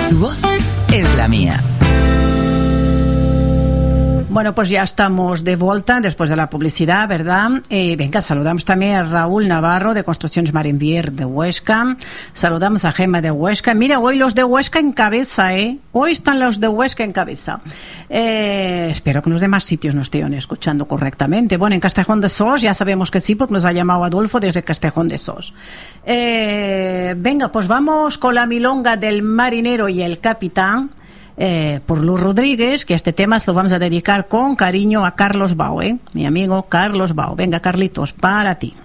Tu voz es la mía. Bueno, pues ya estamos de vuelta después de la publicidad, ¿verdad? Venga, saludamos también a Raúl Navarro de Construcciones Marinvier de Huesca. Saludamos a Gemma de Huesca. Mira, hoy los de Huesca en cabeza, ¿eh? Hoy están los de Huesca en cabeza. Espero que los demás sitios nos estén escuchando correctamente. Bueno, en Castejón de Sos ya sabemos que sí, porque nos ha llamado Adolfo desde Castejón de Sos. Venga, pues vamos con la milonga del marinero y el capitán. Por Luz Rodríguez, que este tema se lo vamos a dedicar con cariño a Carlos Bau, mi amigo Carlos Bau. Venga, Carlitos, para ti.